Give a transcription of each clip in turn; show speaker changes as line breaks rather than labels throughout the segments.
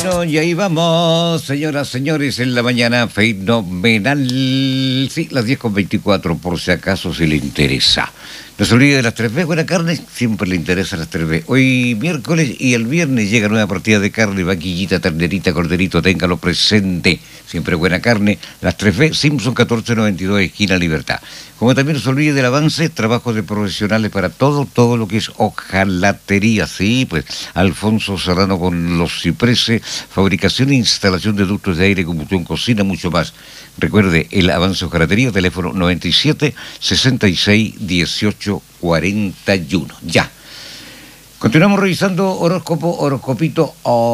Bueno, y ahí vamos, señoras, señores, en la mañana fenomenal. Sí, las 10:24, por si acaso se le interesa. No se olvide de las 3B, buena carne, siempre le interesa las 3B. Hoy miércoles y el viernes llega nueva partida de carne, vaquillita, ternerita, corderito, téngalo presente. Siempre buena carne, las 3B, Simpson 1492, esquina Libertad. Como también no se olvide del avance, trabajo de profesionales para todo lo que es hojalatería, sí, pues Alfonso Serrano con los cipreses, fabricación e instalación de ductos de aire, combustión, cocina, mucho más. Recuerde, el avance hojalatería, teléfono 97 66 18 41. Ya. Continuamos revisando horóscopo.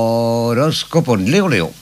Leo.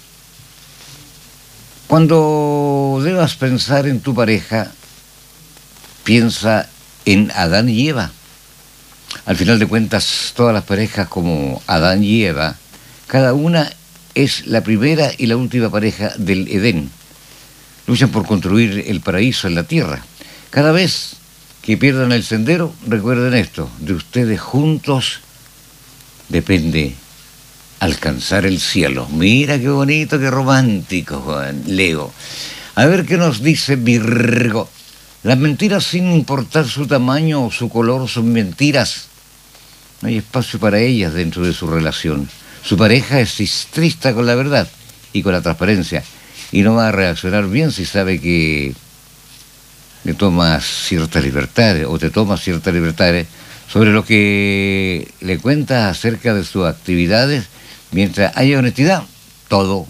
Cuando debas pensar en tu pareja, piensa en Adán y Eva. Al final de cuentas, todas las parejas como Adán y Eva, cada una es la primera y la última pareja del Edén. Luchan por construir el paraíso en la tierra. Cada vez que pierdan el sendero, recuerden esto, de ustedes juntos depende alcanzar el cielo. Mira qué bonito, qué romántico, Juan Leo. A ver qué nos dice Virgo. Las mentiras, sin importar su tamaño o su color, son mentiras. No hay espacio para ellas dentro de su relación. Su pareja es estricta con la verdad y con la transparencia, y no va a reaccionar bien si sabe que le tomas ciertas libertades o te tomas ciertas libertades sobre lo que le cuentas acerca de sus actividades. Mientras haya honestidad, todo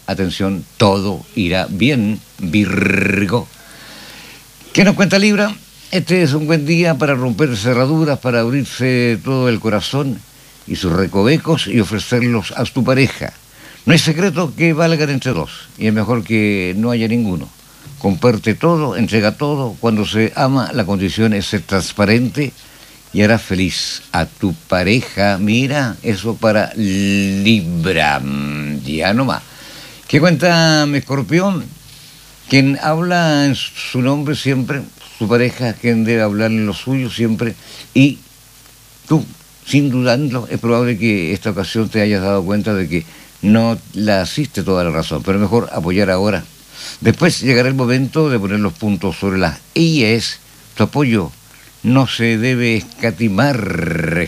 irá bien, Virgo. ¿Qué nos cuenta Libra? Este es un buen día para romper cerraduras, para abrirse todo el corazón y sus recovecos y ofrecerlos a tu pareja. No hay secreto que valgan entre dos, y es mejor que no haya ninguno. Comparte todo, entrega todo. Cuando se ama, la condición es ser transparente y harás feliz a tu pareja. Mira, eso para Libra. Ya nomás. ¿Qué cuenta mi Escorpión? Quien habla en su nombre siempre, su pareja, quien debe hablar en lo suyo siempre, y tú, sin dudarlo, es probable que esta ocasión te hayas dado cuenta de que no la asiste toda la razón, pero mejor apoyar ahora. Después llegará el momento de poner los puntos sobre las IES. Tu apoyo no se debe escatimar,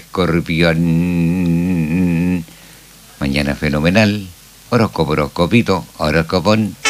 Escorpión. Mañana fenomenal. Horóscopito, horóscopón.